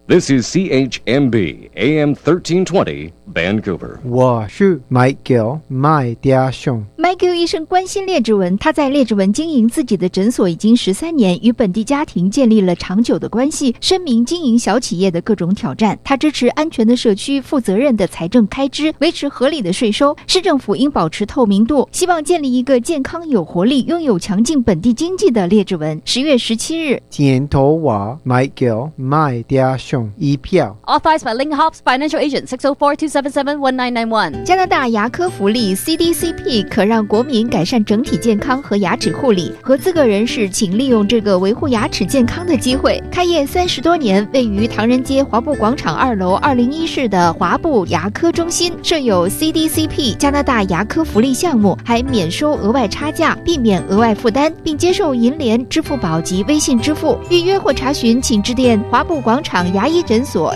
This is CHMB AM 1320 Vancouver。 我是 Michael 麦家雄。 Michael 医生关心列治文，他在列治文经营自己的诊所已经13年，与本地家庭建立了长久的关系，深明经营小企业的各种挑战。他支持安全的社区、负责任的财政开支、维持合理的税收。市政府应保持透明度，希望建立一个健康、有活力、拥有强劲本地经济的列治文。10月17日， 检讨我 Michael 麦家雄一票。 Authorized by Ling Hobbs Financial Agent 604-277-1991。 加拿大牙科福利 CDCP 可让国民改善整体健康和牙齿护理。合资格人士请利用这个维护牙齿健康的机会。开业30多年，位于唐人街华埠广场2楼201室的华埠牙科中心设有 CDCP 加拿大牙科福利项目，还免收额外差价，避免额外负担，并接受银联、支付宝及微信支付。预约或查询请致电华埠广场牙医诊所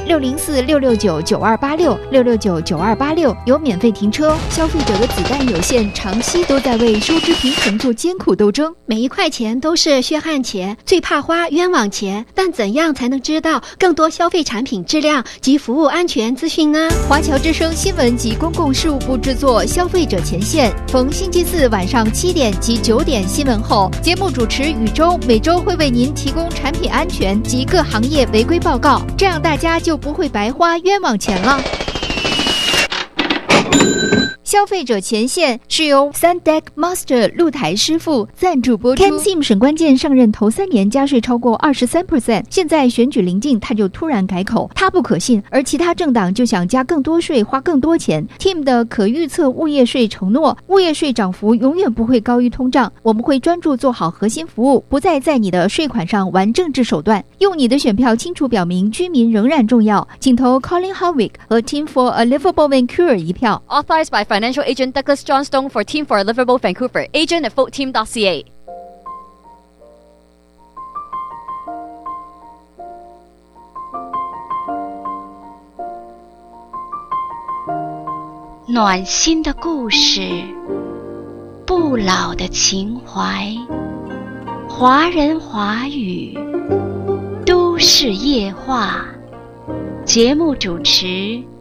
604-669-9286 有免费停车。消费者的子弹有限，长期都在为收支平衡做艰苦斗争。 每一块钱都是血汗钱，最怕花冤枉钱。但怎样才能知道更多消费产品质量及服务安全资讯呢？ 华侨之声新闻及公共事务部制作，消费者前线，逢星期四晚上7点及9点新闻后，节目主持宇宙每周会为您提供产品安全及各行业违规报告，这样大家就不会白花冤枉钱了。消费者前线是由 Sundeck Master 露台师傅赞助播出。Ken Sim 沈关键上任头3年加税超过23%，现在选举临近，他就突然改口，他不可信，而其他政党就想加更多税，花更多钱。Tim 的可预测物业税承诺，物业税涨幅永远不会高于通胀，我们会专注做好核心服务，不再在你的税款上玩政治手段，用你的选票清楚表明居民仍然重要，请投 Colin Howick 和 Team for a Livable Vancouver 一票。 Authorized by Financial Agent Douglas Johnstone for Team for a Livable Vancouver. Agent at voteteam.ca. 暖心的故事，不老的情怀，华人华语，都市夜话。节目主持